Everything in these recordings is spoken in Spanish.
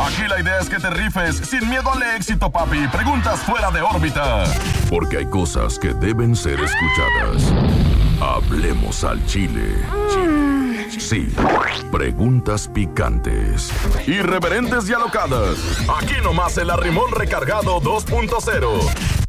Aquí la idea es que te rifes sin miedo al éxito, papi. Preguntas fuera de órbita. Porque hay cosas que deben ser escuchadas. Hablemos al chile. Sí, preguntas picantes, irreverentes y alocadas. Aquí nomás el Arrimón Recargado 2.0.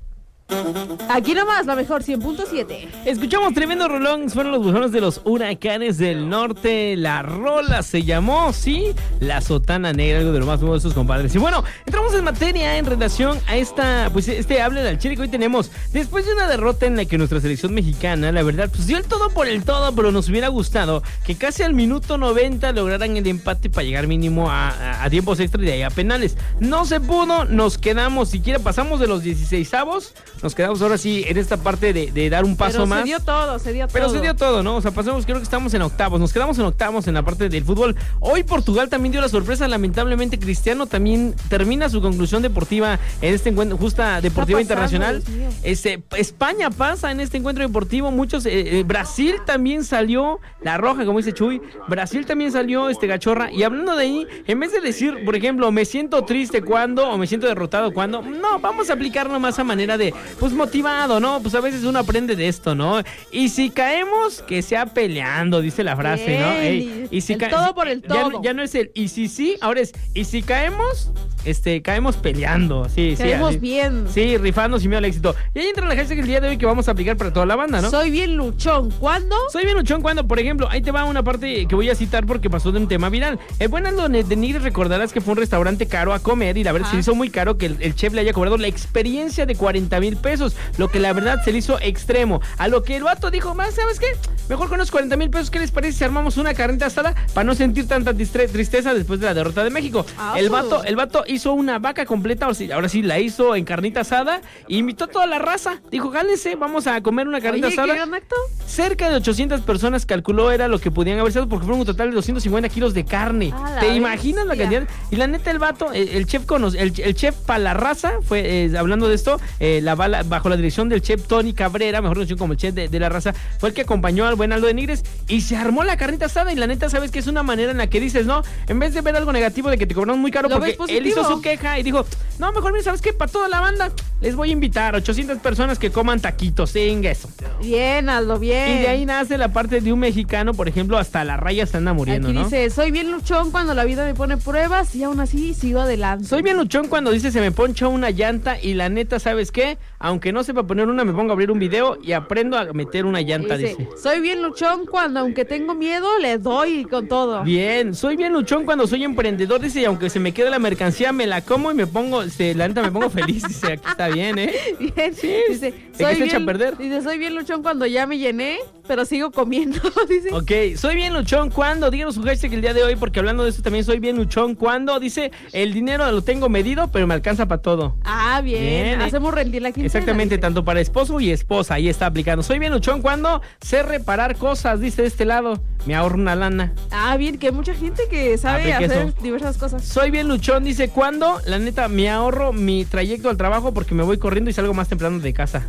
Aquí nomás, la mejor 100.7. Escuchamos tremendo rolón. Fueron los buzones de los Huracanes del Norte. La rola se llamó, sí, La Sotana Negra, algo de lo más nuevo de sus compadres. Y bueno, entramos en materia en relación a hable al chile que hoy tenemos. Después de una derrota en la que nuestra selección mexicana, la verdad, pues dio el todo por el todo, pero nos hubiera gustado que casi al minuto 90 lograran el empate para llegar mínimo a tiempos extra y de ahí a penales. No se pudo, nos quedamos, siquiera pasamos de los 16avos. Nos quedamos ahora sí en esta parte de dar un paso más. Se dio todo. Pero se dio todo, ¿no? O sea, pasamos, creo que estamos en octavos. Nos quedamos en octavos en la parte del fútbol. Hoy Portugal también dio la sorpresa. Lamentablemente, Cristiano también termina su conclusión deportiva en este encuentro, justa deportiva internacional. España pasa en este encuentro deportivo. Muchos, Brasil también salió, la roja, como dice Chuy. Brasil también salió, Gachorra. Y hablando de ahí, en vez de decir, por ejemplo, me siento triste cuando, o me siento derrotado cuando, no, vamos a aplicarlo más a manera de, pues motivado, ¿no? Pues a veces uno aprende de esto, ¿no? Y si caemos, que sea peleando, dice la frase, bien, ¿no? Y si todo por el todo. Ya no es el y si, ahora es y si caemos, caemos peleando, sí, caemos sí. bien. Sí, rifando sin miedo al éxito. Y ahí entra la hashtag el día de hoy que vamos a aplicar para toda la banda, ¿no? Soy bien luchón, ¿cuándo? Soy bien luchón cuando, por ejemplo, ahí te va una parte que voy a citar porque pasó de un tema viral. El buen Aldo de Nigres, recordarás que fue un restaurante caro a comer y la verdad se le hizo muy caro que el chef le haya cobrado la experiencia de 40,000 pesos, lo que la verdad se le hizo extremo. A lo que el vato dijo, más, ¿sabes qué? Mejor con los 40,000 pesos, ¿qué les parece si armamos una carnita asada para no sentir tanta tristeza después de la derrota de México? El vato hizo una vaca completa, ahora sí la hizo en carnita asada, e invitó a toda la raza. Dijo, jálense, vamos a comer una carnita asada. ¿Qué gran acto? Cerca de 800 personas calculó era lo que podían haber sido, porque fueron un total de 250 kilos de carne. ¿Te imaginas la cantidad? Y la neta, el vato, el chef para la raza, fue, hablando de esto, bajo la dirección del chef Tony Cabrera, mejor conocido como el chef de la raza, fue el que acompañó al buen Aldo de Nigres y se armó la carnita asada. Y la neta, sabes que es una manera en la que dices, no, en vez de ver algo negativo de que te cobraron muy caro, porque él hizo su queja y dijo, no, mejor mira, ¿sabes qué? Para toda la banda les voy a invitar 800 personas que coman taquitos, sin eso. Bien, Aldo, bien. Y de ahí nace la parte de un mexicano, por ejemplo, hasta la raya se anda muriendo, aquí, ¿no? Dice, soy bien luchón cuando la vida me pone pruebas y aún así sigo adelante. Soy bien luchón cuando dice se me poncha una llanta y la neta, ¿sabes qué? Aunque no sepa poner una, me pongo a abrir un video y aprendo a meter una llanta, dice. Soy bien luchón cuando aunque tengo miedo, le doy con todo. Bien, soy bien luchón cuando soy emprendedor, dice, y aunque se me quede la mercancía, me la como y me pongo, la neta me pongo feliz, dice, aquí está bien, ¿eh? Bien, sí, dice, soy bien, echa a perder. Dice, soy bien luchón cuando ya me llené, pero sigo comiendo, dice. Ok, soy bien luchón cuando, díganos su hashtag el día de hoy, porque hablando de esto también soy bien luchón cuando, dice, el dinero lo tengo medido, pero me alcanza para todo. Ah, bien, hacemos rendir la quincena. Exactamente, dice. Tanto para esposo y esposa, ahí está aplicando. Soy bien luchón cuando sé reparar cosas, dice de este lado, me ahorro una lana. Ah, bien, que hay mucha gente que sabe hacer diversas cosas. Soy bien luchón, dice, cuando, la neta, me ahorro mi trayecto al trabajo porque me voy corriendo y salgo más temprano de casa.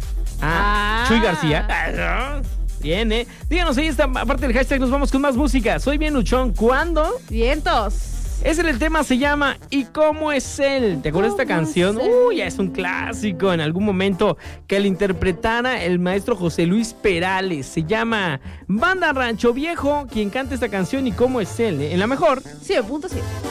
Chuy García. Bien, díganos ahí esta parte del hashtag, nos vamos con más música. Soy bien luchón, ¿cuándo? Vientos. Ese es el tema, se llama ¿Y cómo es él? ¿Te acuerdas de esta canción? Ya es un clásico en algún momento que le interpretara el maestro José Luis Perales. Se llama Banda Rancho Viejo, quien canta esta canción ¿Y cómo es él? En la mejor 100.7.